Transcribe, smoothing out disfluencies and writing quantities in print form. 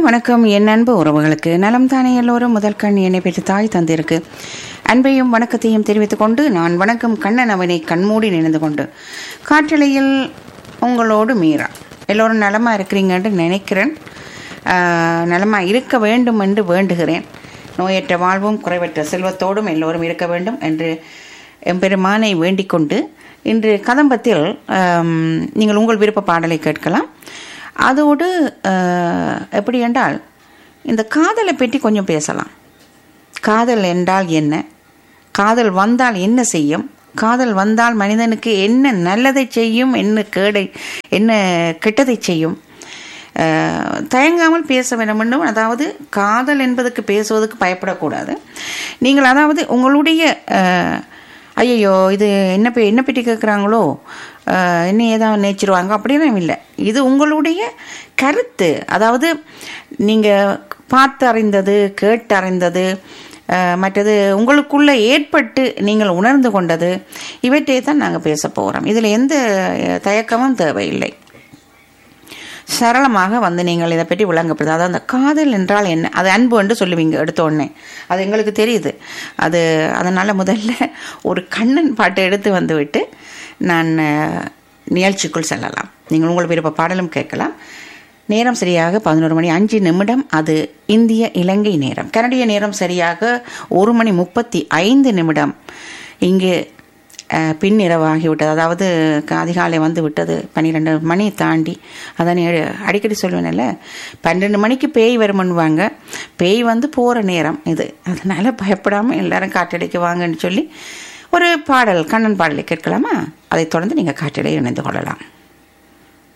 வணக்கம் என் அன்பு உறவுகளுக்கு. நலம் தானே எல்லோரும்? முதல் கண் என்னை பெற்று தாய் தந்திருக்கு. அன்பையும் வணக்கத்தையும் தெரிவித்துக் கொண்டு நான் வணக்கம் கண்ணன் அவனை கண்மூடி நினைந்து கொண்டு காற்றலையில் உங்களோடு மீரா. எல்லோரும் நலமாக இருக்கிறீங்கன்னு நினைக்கிறேன். நலமாக இருக்க வேண்டும் என்று வேண்டுகிறேன். நோயற்ற வாழ்வும் குறைவற்ற செல்வத்தோடும் எல்லோரும் இருக்க வேண்டும் என்று எம்பெருமானை வேண்டிக் கொண்டு இன்று கதம்பத்தில் நீங்கள் உங்கள் விருப்ப பாடலை கேட்கலாம். அதோடு எப்படி என்றால் இந்த காதலை பற்றி கொஞ்சம் பேசலாம். காதல் என்றால் என்ன? காதல் வந்தால் என்ன செய்யும்? காதல் வந்தால் மனிதனுக்கு என்ன நல்லதை செய்யும், என்ன கெட்டதை செய்யும்? தயங்காமல் பேச வேண்டும். அதாவது காதல் என்பதுக்கு பேசுவதற்கு பயப்படக்கூடாது. நீங்கள் அதாவது உங்களுடைய ஐயோ இது என்ன பற்றி கேட்குறாங்களோ, என்ன ஏதாவது நினைச்சிருவாங்க அப்படின்னு இல்லை. இது உங்களுடைய கருத்து. அதாவது நீங்கள் பார்த்து அறிந்தது, கேட்டு அறிந்தது, மற்றது உங்களுக்குள்ளே ஏற்பட்டு நீங்கள் உணர்ந்து கொண்டது, இவற்றை தான் நாங்கள் பேச போகிறோம். இதில் எந்த தயக்கமும் தேவையில்லை. சரளமாக வந்து நீங்கள் இதை பற்றி விளங்கப்படுது. அதாவது அந்த காதல் என்றால் என்ன? அது அன்பு என்று சொல்லுவீங்க எடுத்த உடனே. அது எங்களுக்கு தெரியுது. அதனால் முதல்ல ஒரு கண்ணன் பாட்டை எடுத்து வந்து விட்டு நான் நிகழ்ச்சிக்குள் செல்லலாம். நீங்கள் உங்கள் விருப்ப பாடலும் கேட்கலாம். நேரம் சரியாக 11:05. அது இந்திய இலங்கை நேரம். கனடிய நேரம் சரியாக 1:35. இங்கு பின்னிரவாகிவிட்டது. அதாவது அதிகாலை வந்து விட்டது. 12 மணி தாண்டி. அதான் அடிக்கடி சொல்லுவேன்ல, 12 மணிக்கு பேய் வருமன்னுவாங்க. பேய் வந்து போகிற நேரம் இது. அதனால் பயப்படாமல் எல்லாரும் காற்றடைக்கு வாங்கன்னு சொல்லி ஒரு பாடல், கண்ணன் பாடலை கேட்கலாமா? அதைத் தொடர்ந்து நீங்கள் காற்றடை இணைந்து கொள்ளலாம்.